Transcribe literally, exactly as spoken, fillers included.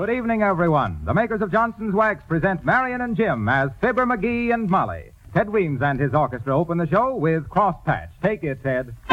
Good evening, everyone. The makers of Johnson's Wax present Marion and Jim as Fibber McGee and Molly. Ted Weems and his orchestra open the show with Cross Patch. Take it, Ted.